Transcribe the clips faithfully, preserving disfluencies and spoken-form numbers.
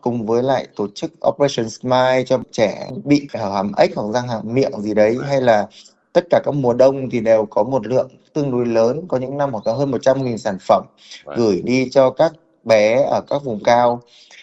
cùng với lại tổ chức Operation Smile cho trẻ bị hở hàm ếch hoặc răng hàm miệng gì đấy, hay là tất cả các mùa đông thì đều có một lượng tương đối lớn, có những năm hoặc có hơn một trăm nghìn sản phẩm Vâng. gửi đi cho các bé ở các vùng cao.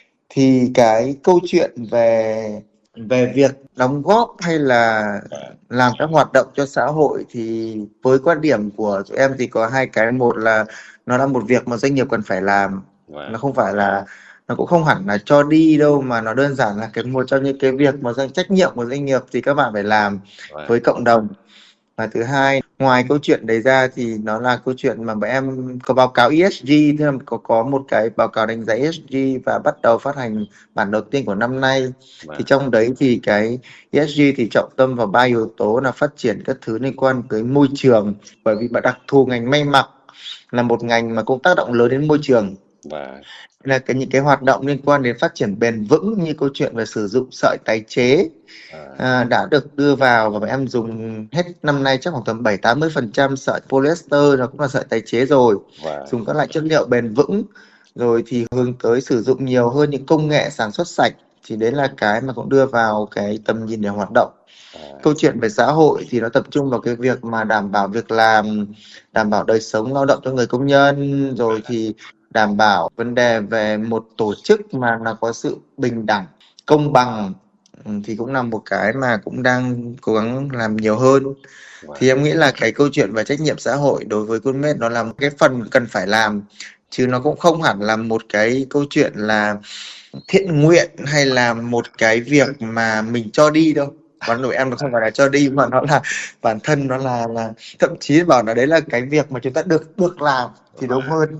Thì cái câu chuyện về về việc đóng góp hay là Vâng. làm các hoạt động cho xã hội thì với quan điểm của tụi em thì có hai cái. Một là nó là một việc mà doanh nghiệp cần phải làm, Vâng. nó không phải là, nó cũng không hẳn là cho đi đâu, mà nó đơn giản là cái một trong những cái việc mà doanh trách nhiệm của doanh nghiệp thì các bạn phải làm Vâng. với cộng đồng. Và thứ hai, ngoài câu chuyện đấy ra thì nó là câu chuyện mà bọn em có báo cáo E S G, tức là có có một cái báo cáo đánh giá E S G và bắt đầu phát hành bản đầu tiên của năm nay. Vâng. Thì trong đấy thì cái E S G thì trọng tâm vào ba yếu tố là phát triển các thứ liên quan tới môi trường, bởi vì đặc thù ngành may mặc là một ngành mà cũng tác động lớn đến môi trường. Vâng. Là cái những cái hoạt động liên quan đến phát triển bền vững như câu chuyện về sử dụng sợi tái chế Vâng. à, đã được đưa vào, và bọn em dùng hết năm nay chắc khoảng tầm bảy tám mươi phần trăm sợi polyester nó cũng là sợi tái chế rồi, Vâng. dùng các loại chất liệu bền vững, rồi thì hướng tới sử dụng nhiều hơn những công nghệ sản xuất sạch. Thì đấy là cái mà cũng đưa vào cái tầm nhìn để hoạt động. Vâng. Câu chuyện về xã hội thì nó tập trung vào cái việc mà đảm bảo việc làm, đảm bảo đời sống lao động cho người công nhân, rồi thì đảm bảo vấn đề về một tổ chức mà nó có sự bình đẳng, công bằng. Ừ, thì cũng là một cái mà cũng đang cố gắng làm nhiều hơn. Vâng. Thì em nghĩ là cái câu chuyện về trách nhiệm xã hội đối với Coolmade nó là một cái phần cần phải làm, chứ nó cũng không hẳn là một cái câu chuyện là thiện nguyện hay là một cái việc mà mình cho đi đâu. Còn tụi em nó không phải là cho đi, mà nó là bản thân nó là là thậm chí bảo là đấy là cái việc mà chúng ta được được làm thì đúng hơn.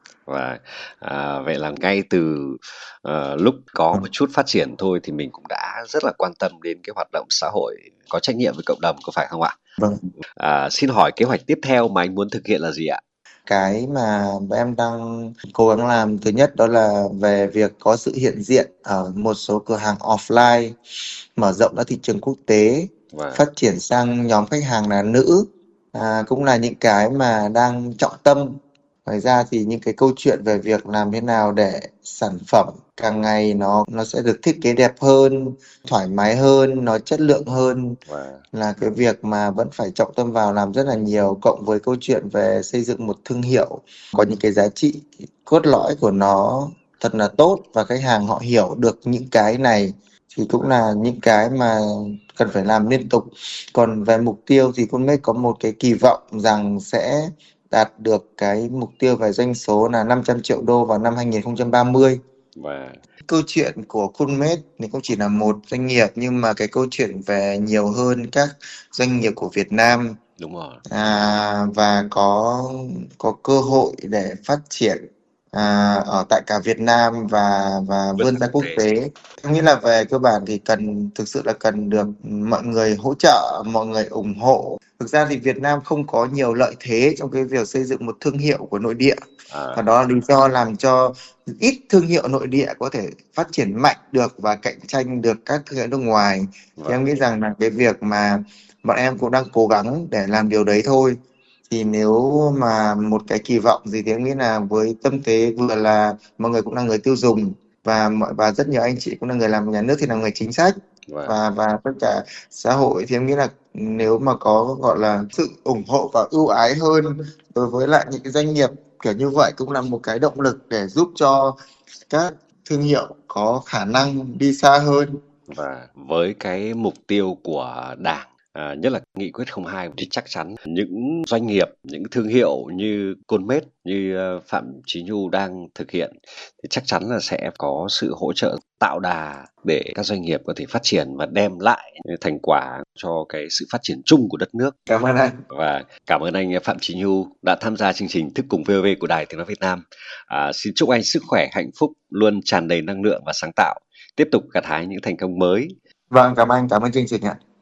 Và à, vậy là ngay từ ờ, lúc có một chút phát triển thôi thì mình cũng đã rất là quan tâm đến cái hoạt động xã hội có trách nhiệm với cộng đồng, có phải không ạ? Vâng. À, xin hỏi kế hoạch tiếp theo mà anh muốn thực hiện là gì ạ? Cái mà bọn em đang cố gắng làm thứ nhất đó là về việc có sự hiện diện ở một số cửa hàng offline, mở rộng ra thị trường quốc tế, Vâng. phát triển sang nhóm khách hàng là nữ, à, cũng là những cái mà đang trọng tâm. Ngoài ra thì những cái câu chuyện về việc làm thế nào để sản phẩm càng ngày nó nó sẽ được thiết kế đẹp hơn, thoải mái hơn, nó chất lượng hơn, Vâng. là cái việc mà vẫn phải trọng tâm vào làm rất là nhiều, cộng với câu chuyện về xây dựng một thương hiệu có những cái giá trị cốt lõi của nó thật là tốt và khách hàng họ hiểu được những cái này, thì cũng là những cái mà cần phải làm liên tục. Còn về mục tiêu thì Coolmade có một cái kỳ vọng rằng sẽ đạt được cái mục tiêu về doanh số là năm trăm triệu đô vào năm hai nghìn không trăm ba mươi. Vâng. Câu chuyện của Coolmade thì không chỉ là một doanh nghiệp, nhưng mà cái câu chuyện về nhiều hơn các doanh nghiệp của Việt Nam, Đúng rồi. à, và có có cơ hội để phát triển à, ở tại cả Việt Nam và và vươn ra quốc tế. Em nghĩ là về cơ bản thì cần thực sự là cần được mọi người hỗ trợ, mọi người ủng hộ. Thực ra thì Việt Nam không có nhiều lợi thế trong cái việc xây dựng một thương hiệu của nội địa, À. và đó là lý do làm cho ít thương hiệu nội địa có thể phát triển mạnh được và cạnh tranh được các thương hiệu nước ngoài. Thì Vâng. em nghĩ rằng là cái việc mà bọn em cũng đang cố gắng để làm điều đấy thôi. Thì nếu mà một cái kỳ vọng gì thì em nghĩ là với tâm thế vừa là mọi người cũng là người tiêu dùng, và mọi và rất nhiều anh chị cũng là người làm nhà nước thì là người chính sách, Vâng. và và tất cả xã hội, thì em nghĩ là nếu mà có gọi là sự ủng hộ và ưu ái hơn đối với lại những cái doanh nghiệp kiểu như vậy, cũng là một cái động lực để giúp cho các thương hiệu có khả năng đi xa hơn. Và với cái mục tiêu của Đảng, à, nhất là nghị quyết không hai, thì chắc chắn những doanh nghiệp, những thương hiệu như Coolmade, như uh, Phạm Chí Nhu đang thực hiện thì chắc chắn là sẽ có sự hỗ trợ tạo đà để các doanh nghiệp có thể phát triển và đem lại thành quả cho cái sự phát triển chung của đất nước. Cảm ơn anh. Và cảm ơn anh Phạm Chí Nhu đã tham gia chương trình Thức Cùng vê o vê của Đài Tiếng Nói Việt Nam. À, xin chúc anh sức khỏe, hạnh phúc, luôn tràn đầy năng lượng và sáng tạo, tiếp tục gặt hái những thành công mới. Vâng, cảm ơn anh, cảm ơn chương trình ạ.